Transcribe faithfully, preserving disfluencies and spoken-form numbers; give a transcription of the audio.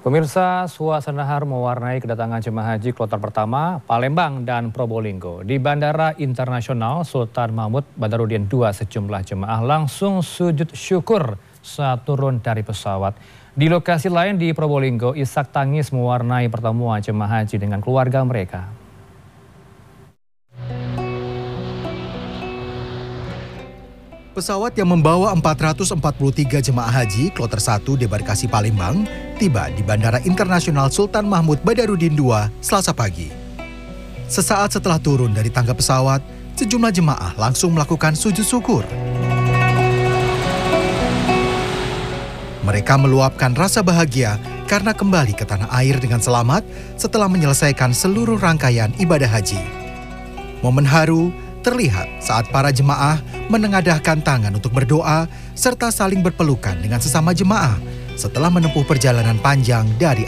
Pemirsa, suasana haru mewarnai kedatangan jemaah haji kloter pertama Palembang dan Probolinggo. Di Bandara Internasional Sultan Mahmud Badarudin dua, sejumlah jemaah langsung sujud syukur saat turun dari pesawat. Di lokasi lain di Probolinggo, isak tangis mewarnai pertemuan jemaah haji dengan keluarga mereka. Pesawat yang membawa empat ratus empat puluh tiga jemaah haji kloter satu debarkasi Palembang tiba di Bandara Internasional Sultan Mahmud Badarudin dua Selasa pagi. Sesaat setelah turun dari tangga pesawat, sejumlah jemaah langsung melakukan sujud syukur. Mereka meluapkan rasa bahagia karena kembali ke tanah air dengan selamat setelah menyelesaikan seluruh rangkaian ibadah haji. Momen haru terlihat saat para jemaah menengadahkan tangan untuk berdoa serta saling berpelukan dengan sesama jemaah setelah menempuh perjalanan panjang dari